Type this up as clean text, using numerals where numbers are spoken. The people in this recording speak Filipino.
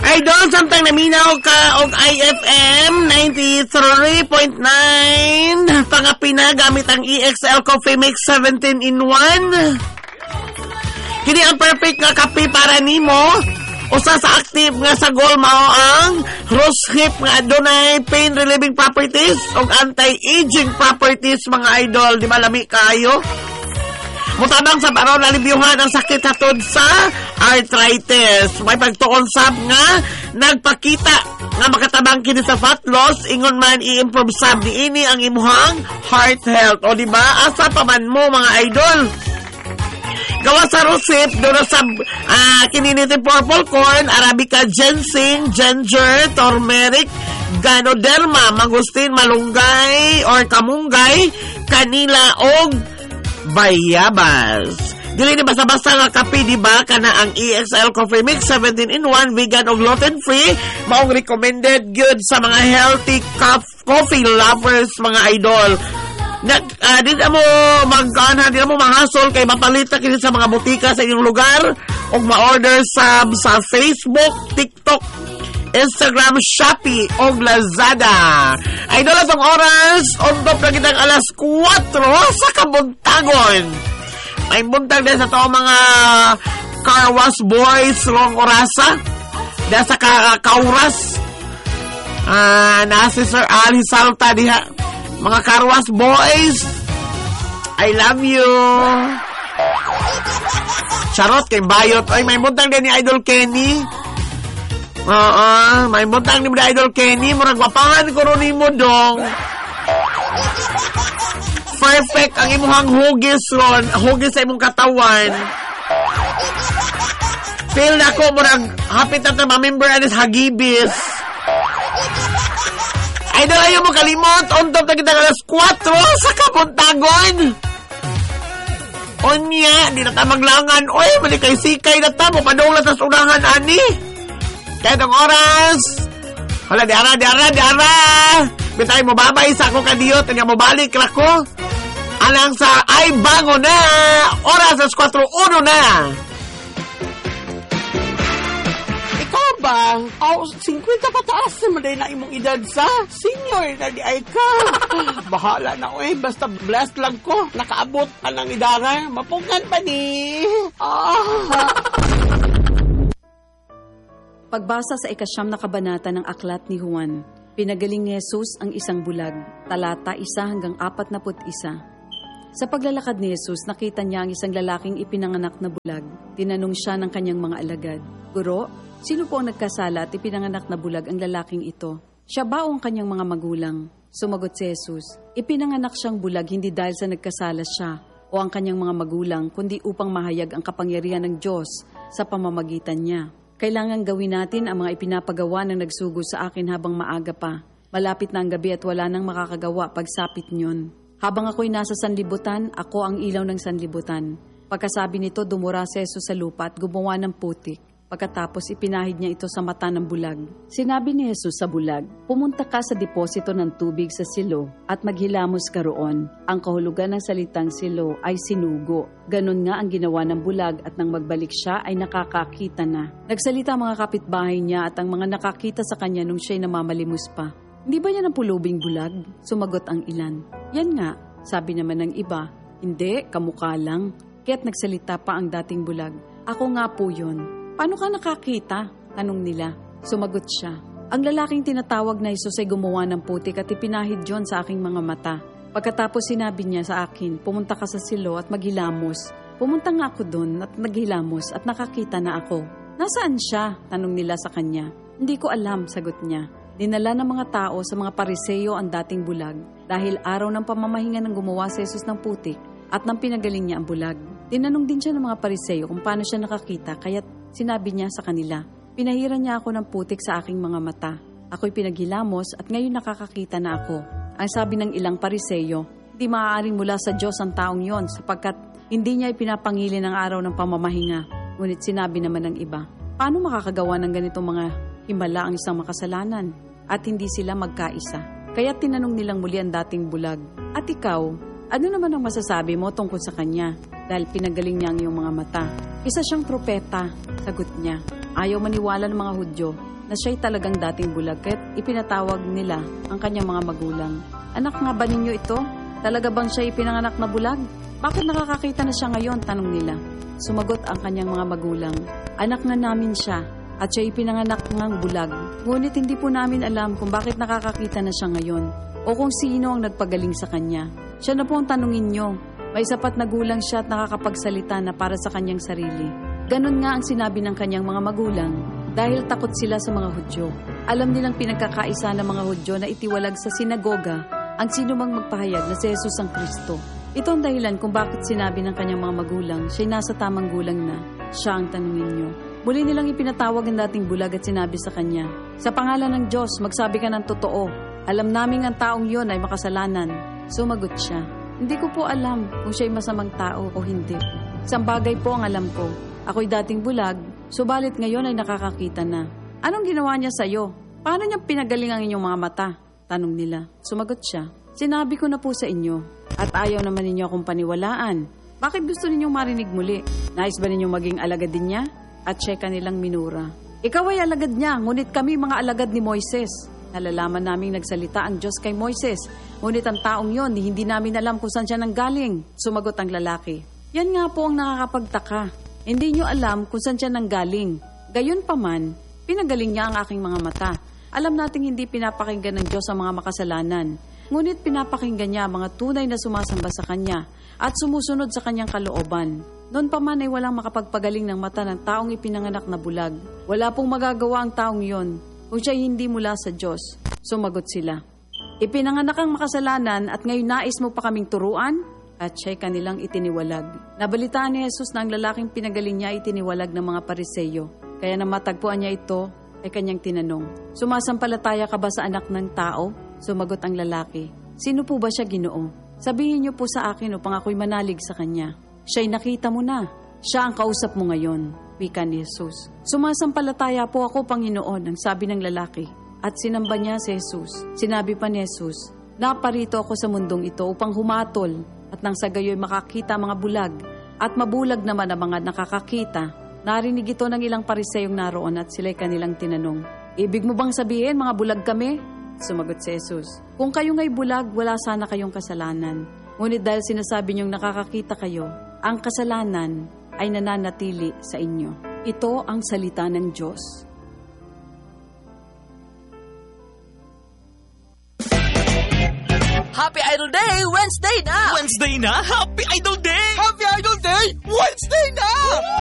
Idol, samtang naminaw ka og IFM 93.9 pangapina gamit ang EXL Coffee Mix 17 in 1. Kini ang perfect nga kape para nimo. Usa sa active nga sagol mao ang rose hip nga adunay pain relieving properties ug anti-aging properties mga idol. Di ba lami kayo? Mutabang sa baron alibyuhan ang sakit hatod sa arthritis. May pagtuon sab nga nagpakita nga makatabang kini sa fat loss, ingon man i-improve sab niini ang imuhang heart health. O di ba? Asa pa man mo mga idol? Gawa sa rosip, doon sa kininiti purple corn, arabica ginseng, ginger, turmeric, ganoderma, mangustin, malunggay, or kamunggay, kanila, og bayabas. Dili ni basta-basta nga kape, di ba? Kana ang EXL Coffee Mix 17 in 1, vegan o gluten-free, maong recommended good sa mga healthy coffee lovers, mga idol. Di na mo mahasol kay mapalita kini sa mga butika sa inyong lugar o ma-order sa Facebook, TikTok, Instagram, Shopee o Lazada. Idol, atong oras on-top na kitang alas 4 sa kabuntagon. May buntag din sa to mga car wash boys long orasa dahil sa kauras na si Sir Ali Salta diha. Mga car wash boys, I love you. Charot kay bayot. Ay, may buntag din ni Idol Kenny. May buntag ni Idol Kenny. Murag wapangan ko ron mo dong. Perfect ang imuhang hugis ron. Hugis sa imong katawan. Feel na ko murag hapit na ma-member anis hagibis. Idol, ayaw mo kalimot. On-top na kita alas 4 sa kabuntagon. Onya, di na ta maglangan. Oy, mali kay sikay na ta. Mupadong lang sa unahan, ani. Kaya itong oras. Hala, diara. Bitay mo babay sa ako kadiyot. Kanya mo balik lang ko. Alang sa ay bango na. Oras sa 4:01 na. Ikaw ba? 50 pataas naman din na imong edad sa senior na di ay ka. Bahala na basta blessed lang ko. Nakaabot pa ng idara. Mapungan pa ni. Pagbasa sa 9 na kabanata ng aklat ni Juan, pinagaling ni Jesus ang isang bulag, talata 1 hanggang 41. Sa paglalakad ni Jesus, nakita niya ang isang lalaking ipinanganak na bulag. Tinanong siya ng kanyang mga alagad, "Guro, sino po ang nagkasala at ipinanganak na bulag ang lalaking ito? Siya ba o ang kanyang mga magulang?" Sumagot si Jesus, "Ipinanganak siyang bulag hindi dahil sa nagkasala siya o ang kanyang mga magulang, kundi upang mahayag ang kapangyarihan ng Diyos sa pamamagitan niya. Kailangan gawin natin ang mga ipinapagawa ng nagsugo sa akin habang maaga pa. Malapit na ang gabi at wala nang makakagawa pagsapit niyon. Habang ako'y nasa sanlibutan, ako ang ilaw ng sanlibutan." Pagkasabi nito, dumura si Jesus sa lupa at gumawa ng putik. Pagkatapos, ipinahid niya ito sa mata ng bulag. Sinabi ni Jesus sa bulag, "Pumunta ka sa deposito ng tubig sa silo at maghilamos ka roon." Ang kahulugan ng salitang silo ay sinugo. Ganon nga ang ginawa ng bulag at nang magbalik siya ay nakakakita na. Nagsalita ang mga kapitbahay niya at ang mga nakakita sa kanya nung siya'y namamalimos pa. "Hindi ba yan ang pulubing bulag?" Sumagot ang ilan. "Yan nga," sabi naman ng iba. "Hindi, kamukha lang." Kaya't nagsalita pa ang dating bulag, "Ako nga po yun." "Paano ka nakakita?" tanong nila. Sumagot siya, "Ang lalaking tinatawag na Jesus ay gumawa ng putik at ipinahid yon sa aking mga mata. Pagkatapos sinabi niya sa akin, pumunta ka sa silo at maghilamos. Pumunta nga ako doon at naghilamos at nakakita na ako." "Nasaan siya?" tanong nila sa kanya. "Hindi ko alam," sagot niya. Dinala ng mga tao sa mga Pariseo ang dating bulag dahil araw ng pamamahinga ng gumawa si Jesus ng putik at nang pinagaling niya ang bulag. Tinanong din siya ng mga Pariseo kung paano siya nakakita, kaya't sinabi niya sa kanila, "Pinahiran niya ako ng putik sa aking mga mata. Ako'y pinaghilamos at ngayon nakakakita na ako." Ang sabi ng ilang Pariseo, "Di maaaring mula sa Diyos ang taong yon sapagkat hindi niya ipinapangili ng araw ng pamamahinga." Ngunit sinabi naman ng iba, "Paano makakagawa ng ganitong mga himala ang isang makasalanan?" At hindi sila magkaisa. Kaya tinanong nilang muli ang dating bulag, "At ikaw, ano naman ang masasabi mo tungkol sa kanya? Dahil pinagaling niya ang iyong mga mata." "Isa siyang propeta," sagot niya. Ayaw maniwala ng mga Hudyo na siya'y talagang dating bulag kaya't ipinatawag nila ang kanyang mga magulang. Anak nga ba ninyo ito? Talaga bang siya'y ipinanganak na bulag? Bakit nakakakita na siya ngayon? Tanong nila. Sumagot ang kanyang mga magulang. Anak na namin siya at siya'y ipinanganak ngang bulag. Ngunit hindi po namin alam kung bakit nakakakita na siya ngayon o kung sino ang nagpagaling sa kanya. Siya na po ang tanungin nyo. May sapat na gulang siya at nakakapagsalita na para sa kanyang sarili. Ganon nga ang sinabi ng kanyang mga magulang dahil takot sila sa mga Hudyo. Alam nilang pinagkakaisa ng mga Hudyo na itiwalag sa sinagoga ang sino mang magpahayag na si Jesus ang Kristo. Ito ang dahilan kung bakit sinabi ng kanyang mga magulang siya'y nasa tamang gulang na. Siya ang tanungin nyo. Muli nilang ipinatawag ang dating bulag at sinabi sa kanya, sa pangalan ng Diyos, magsabi ka ng totoo. Alam naming ang taong yon ay makasalanan. Sumagot siya, hindi ko po alam kung siya'y masamang tao o hindi. Isang bagay po ang alam ko. Ako'y dating bulag, subalit ngayon ay nakakakita na. Anong ginawa niya sa'yo? Paano niya pinagaling ang inyong mga mata? Tanong nila. Sumagot siya, sinabi ko na po sa inyo at ayaw naman ninyo akong paniwalaan. Bakit gusto ninyong marinig muli? Nais ba ninyong maging alagad din niya? At siya kanilang minura. Ikaw ay alagad niya, ngunit kami mga alagad ni Moises. Nalalaman naming nagsalita ang Diyos kay Moises. Ngunit ang taong yon, hindi namin alam kung saan siya nanggaling. Sumagot ang lalaki. Yan nga po ang nakakapagtaka. Hindi nyo alam kung saan siya nanggaling. Gayon pa man, pinagaling niya ang aking mga mata. Alam nating hindi pinapakinggan ng Diyos ang mga makasalanan. Ngunit pinapakinggan niya ang mga tunay na sumasamba sa Kanya at sumusunod sa Kanyang kalooban. Noon pa man ay walang makapagpagaling ng mata ng taong ipinanganak na bulag. Wala pong magagawa ang taong yon kung siya'y hindi mula sa Diyos. Sumagot sila. Ipinanganak ang makasalanan at ngayon nais mo pa kaming turuan? At siya'y kanilang itiniwalag. Nabalitaan ni Jesus na ang lalaking pinagaling niya itiniwalag ng mga Pariseyo. Kaya nang matagpuan niya ito, ay kanyang tinanong, sumasampalataya ka ba sa anak ng tao? Sumagot ang lalaki, sino po ba siya, Ginoo? Sabihin niyo po sa akin upang ako'y manalig sa kanya. Siya'y nakita mo na. Siya ang kausap mo ngayon, wika ni Jesus. Sumasampalataya po ako, Panginoon, ang sabi ng lalaki. At sinamba niya si Jesus. Sinabi pa ni Jesus, naparito ako sa mundong ito upang humatol at nang sa gayoy makakita mga bulag at mabulag naman ang mga nakakakita. Narinig ito ng ilang Pariseyong naroon at sila'y kanilang tinanong, ibig mo bang sabihin mga bulag kami? Sumagot si Jesus, kung kayo nga'y bulag, wala sana kayong kasalanan. Ngunit dahil sinasabi niyong nakakakita kayo, ang kasalanan ay nananatili sa inyo. Ito ang salita ng Diyos. Happy Idol Day! Wednesday na! Wednesday na? Happy Idol Day! Happy Idol Day! Wednesday na!